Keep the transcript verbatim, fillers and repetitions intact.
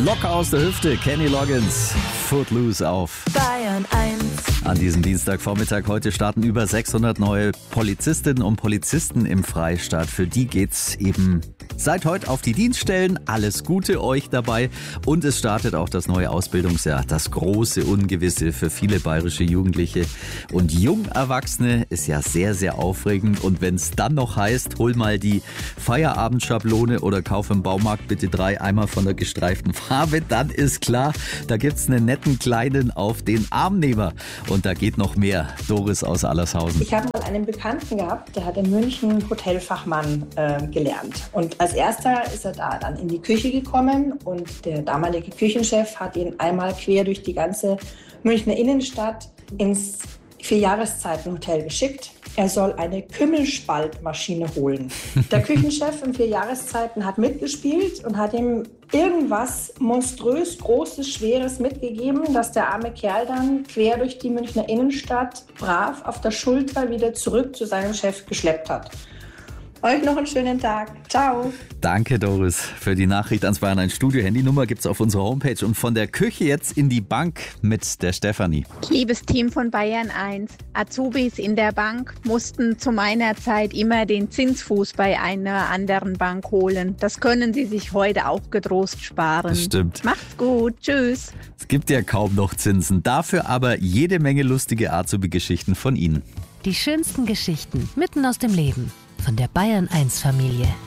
Locker aus der Hüfte, Kenny Loggins, Footloose auf Bayern eins. An diesem Dienstagvormittag heute starten über sechshundert neue Polizistinnen und Polizisten im Freistaat. Für die geht's eben seit heute auf die Dienststellen. Alles Gute euch dabei. Und es startet auch das neue Ausbildungsjahr. Das große Ungewisse für viele bayerische Jugendliche und Jungerwachsene ist ja sehr, sehr aufregend. Und wenn es dann noch heißt, hol mal die Feierabendschablone oder kauf im Baumarkt bitte drei Eimer von der gestreiften Farbe, dann ist klar, da gibt's einen netten Kleinen auf den Armnehmer. Und da geht noch mehr. Doris aus Allershausen. Ich habe mal einen Bekannten gehabt, der hat in München Hotelfachmann äh, gelernt. Und als erster ist er da dann in die Küche gekommen und der damalige Küchenchef hat ihn einmal quer durch die ganze Münchner Innenstadt ins Vierjahreszeiten-Hotel geschickt. Er soll eine Kümmelspaltmaschine holen. Der Küchenchef im Vierjahreszeiten hat mitgespielt und hat ihm irgendwas monströs Großes, Schweres mitgegeben, dass der arme Kerl dann quer durch die Münchner Innenstadt brav auf der Schulter wieder zurück zu seinem Chef geschleppt hat. Euch noch einen schönen Tag. Ciao. Danke, Doris, für die Nachricht ans Bayern eins Studio. Handynummer gibt's auf unserer Homepage. Und von der Küche jetzt in die Bank mit der Stefanie. Liebes Team von Bayern eins, Azubis in der Bank mussten zu meiner Zeit immer den Zinsfuß bei einer anderen Bank holen. Das können sie sich heute auch getrost sparen. Das stimmt. Macht's gut. Tschüss. Es gibt ja kaum noch Zinsen. Dafür aber jede Menge lustige Azubi-Geschichten von Ihnen. Die schönsten Geschichten mitten aus dem Leben von der Bayern eins Familie.